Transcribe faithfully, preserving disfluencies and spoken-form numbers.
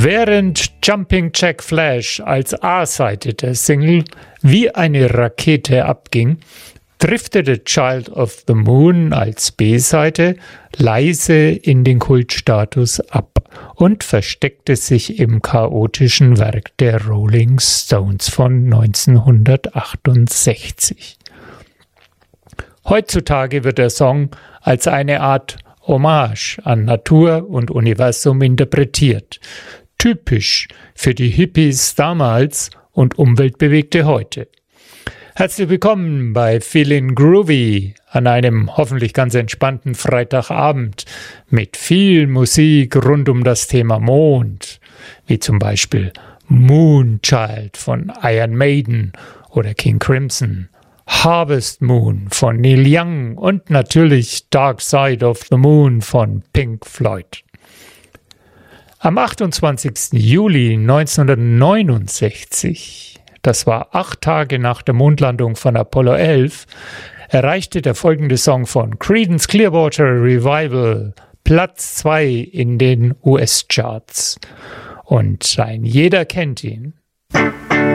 Während Jumping Jack Flash als A-Seite der Single wie eine Rakete abging, driftete Child of the Moon als B-Seite leise in den Kultstatus ab und versteckte sich im chaotischen Werk der Rolling Stones von neunzehnhundertachtundsechzig. Heutzutage wird der Song als eine Art Hommage an Natur und Universum interpretiert, typisch für die Hippies damals und Umweltbewegte heute. Herzlich willkommen bei Feelin' Groovy an einem hoffentlich ganz entspannten Freitagabend mit viel Musik rund um das Thema Mond, wie zum Beispiel Moonchild von Iron Maiden oder King Crimson, Harvest Moon von Neil Young und natürlich Dark Side of the Moon von Pink Floyd. Am achtundzwanzigsten Juli neunzehnhundertneunundsechzig, das war acht Tage nach der Mondlandung von Apollo elf, erreichte der folgende Song von Creedence Clearwater Revival Platz zwei in den U S-Charts. Und ein jeder kennt ihn.